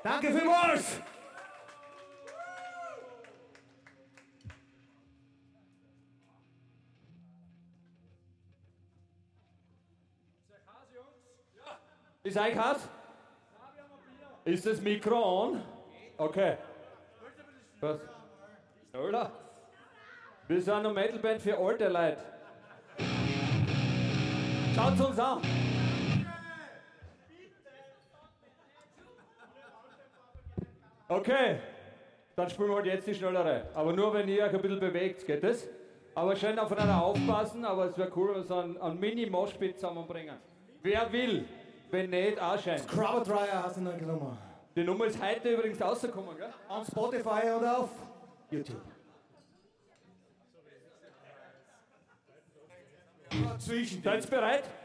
Danke vielmals! Ist euch heiß? Ist das Mikro on? Okay. Was? Oder? Wir sind eine Metalband für alte Leute. Schaut uns an! Okay, dann spielen wir halt jetzt die schnellere. Aber nur wenn ihr euch ein bisschen bewegt, geht das? Aber schön aufeinander aufpassen, aber es wäre cool, wenn wir so einen Mini-Moshpit zusammenbringen. Wer will? Wenn nicht, auch schön. Scrubber Dryer hast du noch genommen. Die Nummer ist heute übrigens rausgekommen, gell? Auf Spotify und auf YouTube. Dazwischen. Seid ihr bereit?